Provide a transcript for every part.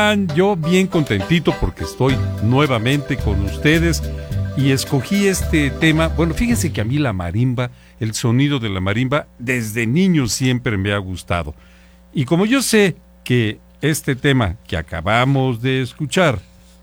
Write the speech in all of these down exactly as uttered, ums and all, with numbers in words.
están? Yo bien contentito porque estoy nuevamente con ustedes y escogí este tema. Bueno, fíjense que a mí la marimba, el sonido de la marimba, desde niño siempre me ha gustado. Y como yo sé que este tema que acabamos de escuchar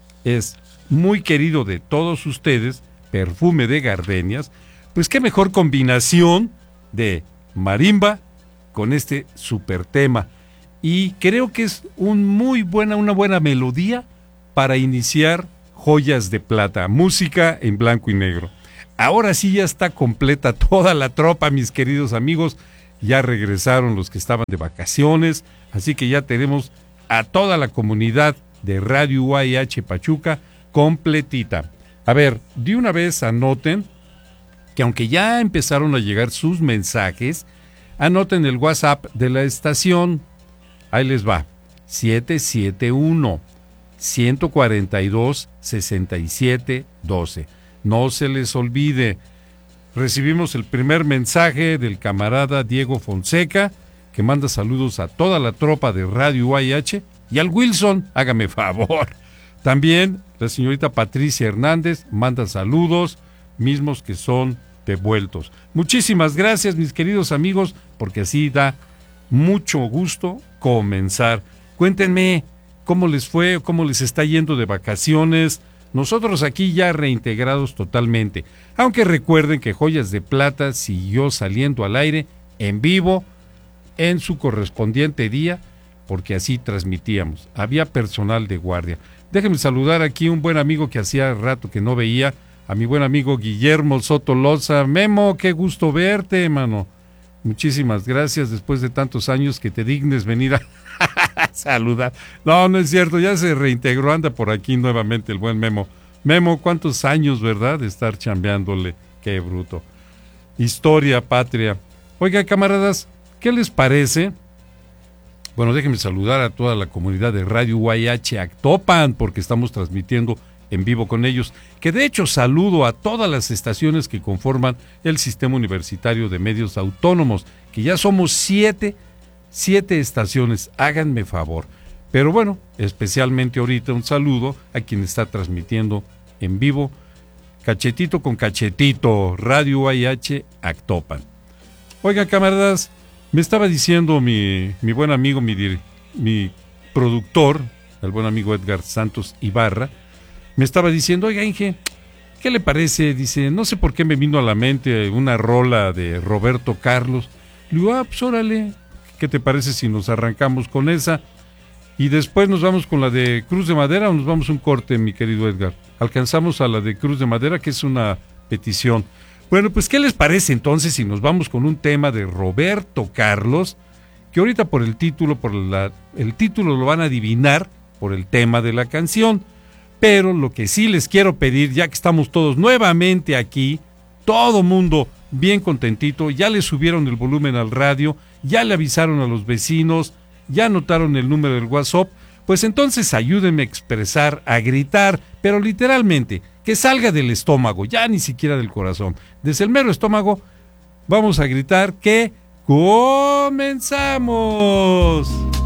es muy querido de todos ustedes, Perfume de Gardenias, pues qué mejor combinación de marimba con este super tema. Y creo que es un muy buena, una buena melodía para iniciar Joyas de Plata, música en blanco y negro. Ahora sí ya está completa toda la tropa, mis queridos amigos. Ya regresaron los que estaban de vacaciones, así que ya tenemos a toda la comunidad de Radio U A H Pachuca completita. A ver, de una vez anoten que aunque ya empezaron a llegar sus mensajes, anoten el WhatsApp de la estación. Ahí les va, siete siete uno, uno cuatro dos, seis siete uno dos. No se les olvide, recibimos el primer mensaje del camarada Diego Fonseca, que manda saludos a toda la tropa de Radio U A H y al Wilson, hágame favor. También la señorita Patricia Hernández manda saludos, mismos que son devueltos. Muchísimas gracias, mis queridos amigos, porque así da mucho gusto comenzar. Cuéntenme cómo les fue, cómo les está yendo de vacaciones. Nosotros aquí ya reintegrados totalmente. Aunque recuerden que Joyas de Plata siguió saliendo al aire en vivo en su correspondiente día, porque así transmitíamos. Había personal de guardia. Déjenme saludar aquí a un buen amigo que hacía rato que no veía, a mi buen amigo Guillermo Soto Loza. Memo, qué gusto verte, mano. Muchísimas gracias, después de tantos años que te dignes venir a saludar. No, no es cierto, ya se reintegró, anda por aquí nuevamente el buen Memo. Memo, cuántos años, ¿verdad?, de estar chambeándole, qué bruto. Historia, patria. Oiga, camaradas, ¿qué les parece? Bueno, déjenme saludar a toda la comunidad de Radio U A H Actopan, porque estamos transmitiendo en vivo con ellos, que de hecho saludo a todas las estaciones que conforman el Sistema Universitario de Medios Autónomos, que ya somos siete, siete estaciones, háganme favor. Pero bueno, especialmente ahorita un saludo a quien está transmitiendo en vivo, cachetito con cachetito, Radio U A H Actopan. Oigan, camaradas, me estaba diciendo mi, mi buen amigo, mi, mi productor, el buen amigo Edgar Santos Ibarra, me estaba diciendo, oiga, Inge, ¿qué le parece? Dice, no sé por qué me vino a la mente una rola de Roberto Carlos. Le digo, ah, pues órale, ¿qué te parece si nos arrancamos con esa? Y después nos vamos con la de Cruz de Madera o nos vamos a un corte, mi querido Edgar. Alcanzamos a la de Cruz de Madera, que es una petición. Bueno, pues ¿qué les parece entonces si nos vamos con un tema de Roberto Carlos, que ahorita por el título, por la, el título lo van a adivinar por el tema de la canción? Pero lo que sí les quiero pedir, ya que estamos todos nuevamente aquí, todo mundo bien contentito, ya le subieron el volumen al radio, ya le avisaron a los vecinos, ya anotaron el número del WhatsApp, pues entonces ayúdenme a expresar, a gritar, pero literalmente, que salga del estómago, ya ni siquiera del corazón. Desde el mero estómago, vamos a gritar que ¡comenzamos!